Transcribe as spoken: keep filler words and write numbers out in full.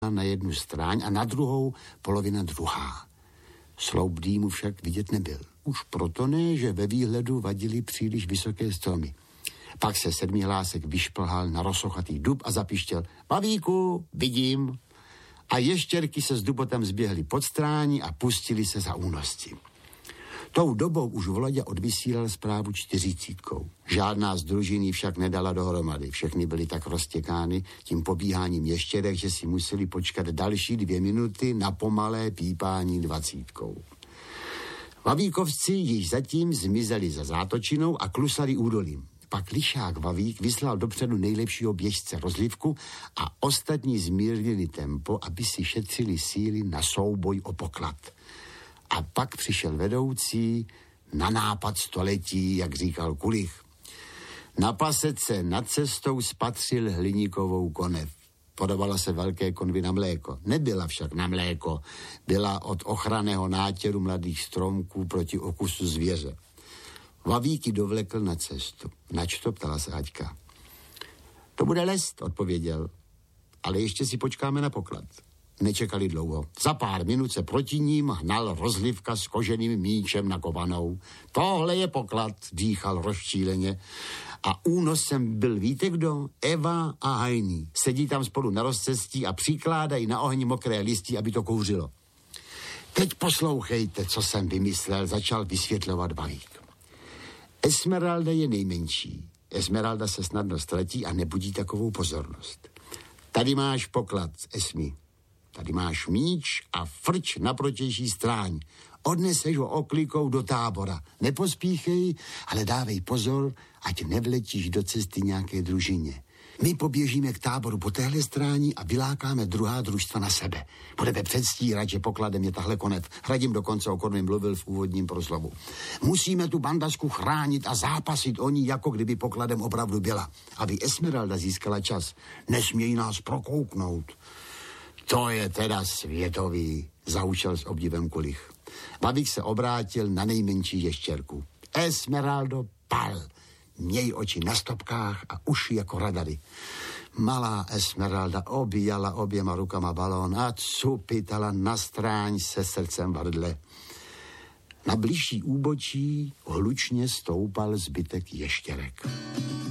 na jednu stráň a na druhou polovina druhá. Sloup dýmu však vidět nebyl. Už proto ne, že ve výhledu vadily příliš vysoké stromy. Pak se sedmihlásek vyšplhal na rozsochatý dub a zapištěl: Vavíku, vidím. A ještěrky se s dubotem zběhly pod stráni a pustili se za únosci. Tou dobou už Volodya odvysílal zprávu čtyřicítkou. Žádná z družiny však nedala dohromady. Všechny byly tak roztěkány tím pobíháním ještěrek, že si museli počkat další dvě minuty na pomalé pípání dvacítkou. Vavíkovci již zatím zmizeli za zátočinou a klusali údolím. Pak lišák Vavík vyslal dopředu nejlepšího běžce Rozlivku a ostatní zmírnili tempo, aby si šetřili síly na souboj o poklad. A pak přišel vedoucí na nápad století, jak říkal Kulich. Na pasece nad cestou spatřil hliníkovou konev. Podobala se velké konvi na mléko. Nebyla však na mléko. Byla od ochranného nátěru mladých stromků proti okusu zvěře. Vavíky dovlekl na cestu. Nač to, ptala se Aťka. To bude lest, odpověděl. Ale ještě si počkáme na poklad. Nečekali dlouho. Za pár minut se proti ním hnal Rozlivka s koženým míčem nakovanou. Tohle je poklad, dýchal rozčíleně. A únosem byl, víte kdo? Eva a Hajný. Sedí tam spolu na rozcestí a přikládají na oheň mokré listí, aby to kouřilo. Teď poslouchejte, co jsem vymyslel, začal vysvětlovat Vavík. Esmeralda je nejmenší. Esmeralda se snadno ztratí a nebudí takovou pozornost. Tady máš poklad, Esmi. Tady máš míč a frč na protější stráň. Odneseš ho oklikou do tábora. Nepospíchej, ale dávej pozor, ať nevletíš do cesty nějaké družině. My poběžíme k táboru po téhle stráni a vylákáme druhá družstva na sebe. Budeme předstírat, že pokladem je tahle konev. Hradím dokonce, o kom mluvil v úvodním proslovu. Musíme tu bandasku chránit a zápasit o ní, jako kdyby pokladem opravdu byla. Aby Esmeralda získala čas. Nesmějí nás prokouknout. To je teda světový, zaučil s obdivem Kulich. Vavík se obrátil na nejmenší ještěrku. Esmeraldo, pal. Měj oči na stopkách a uši jako radary. Malá Esmeralda obíjala oběma rukama balón a cupitala na stráň se srdcem vrdle. Na bližší úbočí hlučně stoupal zbytek ještěrek.